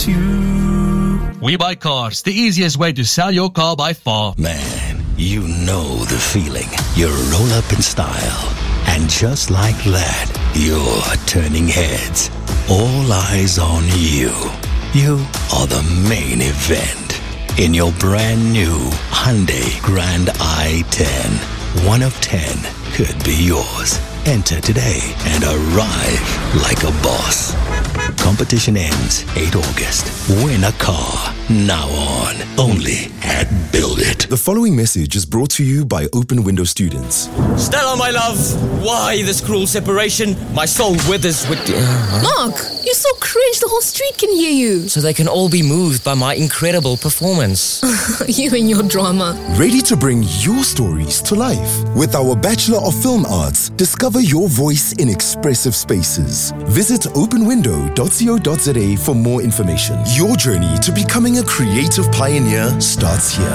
about you. We Buy Cars, the easiest way to sell your car by far. Man, you know the feeling. You roll up in style. And just like that, you're turning heads. All eyes on you. You are the main event. In your brand new Hyundai Grand i10. 1 of 10 could be yours. Enter today and arrive like a boss. Competition ends 8 August. Win a car now on. Only at Build It. The following message is brought to you by Open Window students. Stella, my love, why this cruel separation? My soul withers with... Mark, you're so cringe the whole street can hear you. So they can all be moved by my incredible performance. You and your drama. Ready to bring your stories to life? With our Bachelor of Film Arts, discover your voice in expressive spaces. Visit openwindow.co.za for more information. Your journey to becoming a creative pioneer starts here.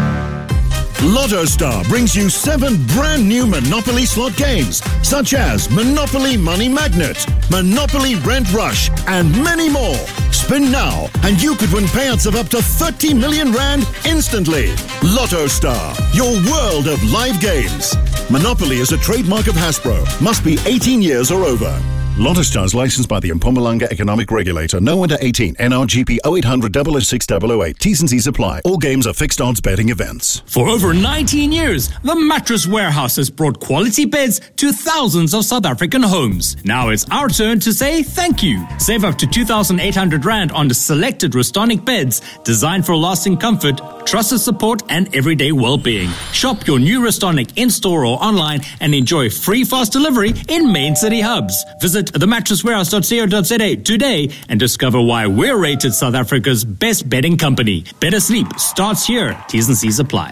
Lotto Star brings you 7 brand new Monopoly slot games, such as Monopoly Money Magnet, Monopoly Rent Rush, and many more. Spin now, and you could win payouts of up to 30 million rand instantly. Lotto Star, your world of live games. Monopoly is a trademark of Hasbro. Must be 18 years or over. Lotto Star is licensed by the Mpumalanga Economic Regulator. No under 18. NRGP 0800 006 008. T's and C's apply. All games are fixed odds betting events. For over 19 years, the Mattress Warehouse has brought quality beds to thousands of South African homes. Now it's our turn to say thank you. Save up to 2,800 Rand on the selected Restonic beds designed for lasting comfort, trusted support, and everyday well-being. Shop your new Restonic in-store or online and enjoy free fast delivery in main city hubs. Visit themattresswarehouse.co.za today and discover why we're rated South Africa's best bedding company. Better sleep starts here. T's and C's apply.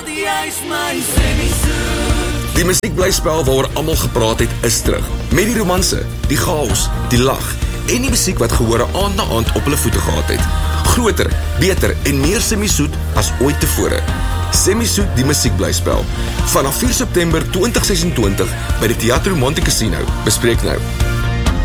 Die musiekblyspel waaroor almal gepraat het is terug. Met die romanse, die chaos, die lag en die musiek wat gehore aand na aand op hulle voete gehad het. Groter, beter en meer semi-soet as ooit tevore. Semi-soet die musiekblyspel. Vanaf 4 September 2026 by die Teatro Monte Casino. Bespreek nou.